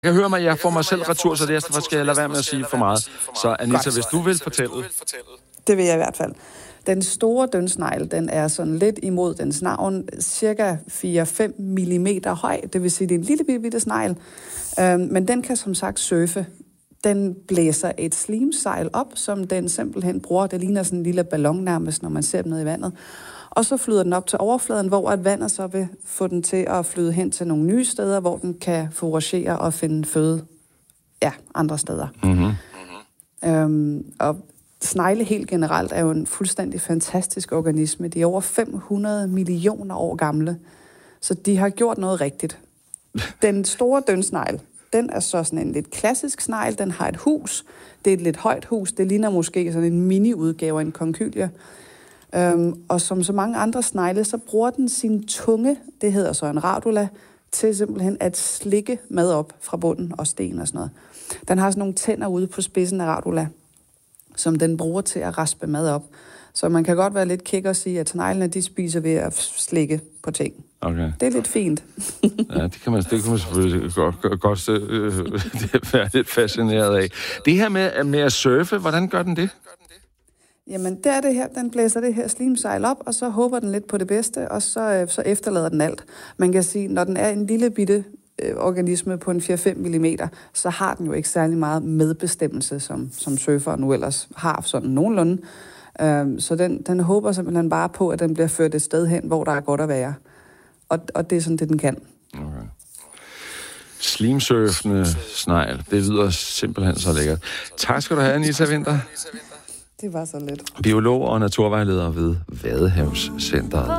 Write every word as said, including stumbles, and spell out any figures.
Jeg hører mig, jeg får mig selv retur, så derfor skal jeg lade være med at sige for meget. Så Anita, hvis du vil fortælle... Det vil jeg i hvert fald. Den store dønsnegl, den er sådan lidt imod dens navn, cirka fire til fem millimeter høj, det vil sige, det er en lille bitte, bitte snegl, øhm, men den kan som sagt surfe. Den blæser et slimsejl op, som den simpelthen bruger. Det ligner sådan en lille ballon nærmest, når man ser dem ned i vandet. Og så flyder den op til overfladen, hvor at vandet så vil få den til at flyde hen til nogle nye steder, hvor den kan foragere og finde føde ja, andre steder. Mm-hmm. Øhm, og snegle helt generelt er jo en fuldstændig fantastisk organisme. De er over fem hundrede millioner år gamle, så de har gjort noget rigtigt. Den store dønsnegl, den er så sådan en lidt klassisk snegl. Den har et hus. Det er et lidt højt hus. Det ligner måske sådan en mini-udgave af en konkylie. Øhm, og som så mange andre snegle, så bruger den sin tunge, det hedder så en radula, til simpelthen at slikke mad op fra bunden og sten og sådan noget. Den har sådan nogle tænder ude på spidsen af radula, som den bruger til at raspe mad op. Så man kan godt være lidt kæk og sige, at sneglene, de spiser ved at slikke på ting. Okay. Det er lidt fint. Ja, det kan man, det kan man selvfølgelig godt, godt øh, være lidt fascineret af. Det her med, med at surfe, hvordan gør den det? Jamen, det er det her. Den blæser det her slimsejl op, og så håber den lidt på det bedste, og så, øh, så efterlader den alt. Man kan sige, når den er en lille bitte øh, organisme på en fire til fem millimeter, så har den jo ikke særlig meget medbestemmelse, som, som surfer nu ellers har sådan nogenlunde. Øh, så den, den håber simpelthen bare på, at den bliver ført et sted hen, hvor der er godt at være. Og, og det er sådan, det den kan. Okay. Slimsurfende snegl. Det lyder simpelthen så lækkert. Tak skal du have, Anita Winther. Det var så lidt. Biolog og naturvejleder ved Vadehavscentret.